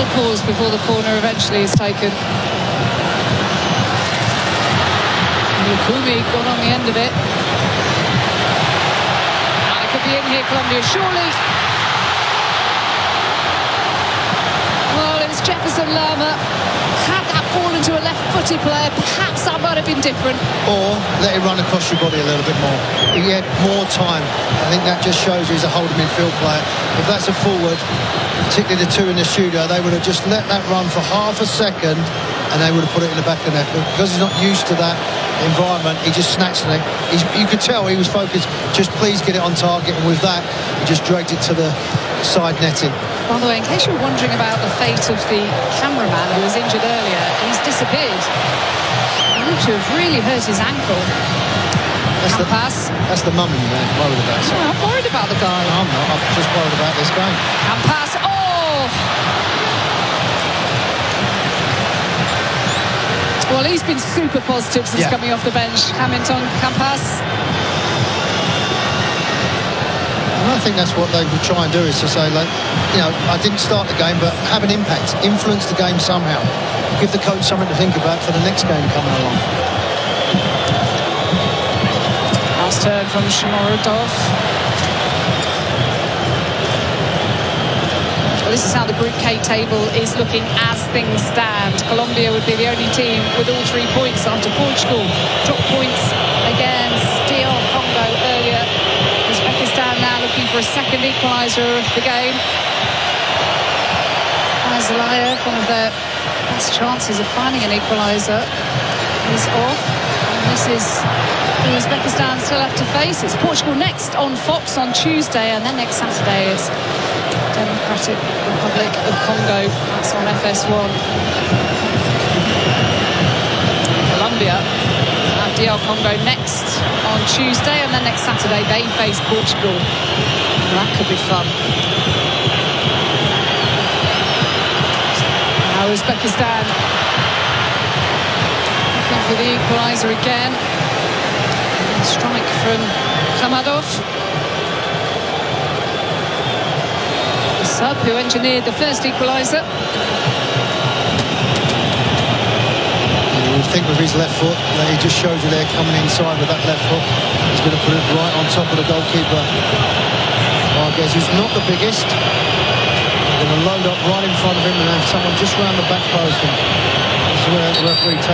pause before the corner eventually is taken. Lukumi got on the end of it. Now it could be in here, Colombia, surely. Well, it was Jefferson Lerma. Had that fall into a left-footed player, perhaps that might have been different. Or let it run across your body a little bit more. He had more time. I think that just shows you he's a holding midfield player. If that's a forward, particularly the two in the studio, they would have just let that run for half a second and they would have put it in the back of the net. But because he's not used to that environment, he just snatched it. You could tell he was focused, just please get it on target, and with that he just dragged it to the side netting. By the way, in case you're wondering about the fate of the cameraman who was injured earlier, he's disappeared. He looked to have really hurt his ankle. That's the mummy man worried about. No, I'm worried about the guy. No, I'm not. I'm just worried about this game. Campas, oh! Well, he's been super positive since coming off the bench. Hamilton, Campas. And I think that's what they would try and do, is to say, like, you know, I didn't start the game, but have an impact, influence the game somehow, give the coach something to think about for the next game coming along. Last turn from Shomurodov. Well, this is how the Group K table is looking as things stand. Colombia would be the only team with all 3 points after Portugal dropped points against DR Congo earlier. Uzbekistan now looking for a second equaliser of the game. Azalayev, one of their best chances of finding an equaliser, is off. And this is who Uzbekistan still have to face. It's Portugal next on Fox on Tuesday, and then next Saturday is Democratic Republic of Congo. That's on FS1. Colombia have DR Congo next on Tuesday, and then next Saturday they face Portugal. That could be fun. Now Uzbekistan looking for the equaliser again. A strike from Khamadov. The sub who engineered the first equaliser. You would think with his left foot that he just showed you there, coming inside with that left foot, he's going to put it right on top of the goalkeeper. Vargas, who's not the biggest, going to load up right in front of him and have someone just round the back post. This is where the referee takes